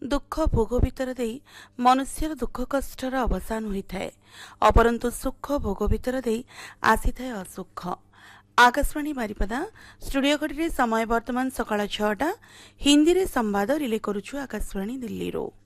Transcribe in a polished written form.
दुख भोग भितर देई मनुष्यर दुख कष्टर अवसान होता है अपरंतु सुख भोग भितर देई आसी थाए असुख। आकाशवाणी बारिपदा स्टूडियो घड़ी समय वर्तमान सकाळ 6टा। हिंदी रे संवाद रिले करुछु आकाशवाणी दिल्ली रो।